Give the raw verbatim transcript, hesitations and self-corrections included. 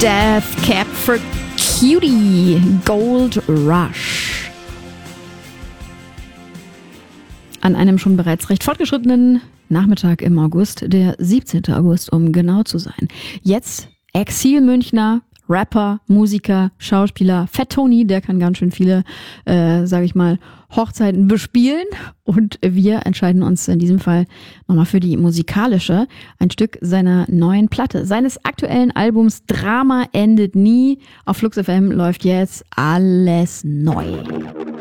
Death Cab for Cutie, Gold Rush. An einem schon bereits recht fortgeschrittenen Nachmittag im August, der siebzehnten August, um genau zu sein. Jetzt Exil-Münchner, Rapper, Musiker, Schauspieler, Fat Tony, der kann ganz schön viele, äh, sage ich mal, Hochzeiten bespielen. Und wir entscheiden uns in diesem Fall nochmal für die musikalische. Ein Stück seiner neuen Platte, seines aktuellen Albums Drama endet nie. Auf Flux F M läuft jetzt Alles neu.